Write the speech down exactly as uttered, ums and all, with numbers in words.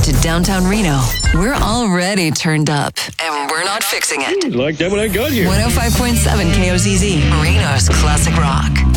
to downtown Reno, we're already turned up, and we're not fixing it. Like that when I got here. one oh five point seven K O Z Z, Reno's classic rock.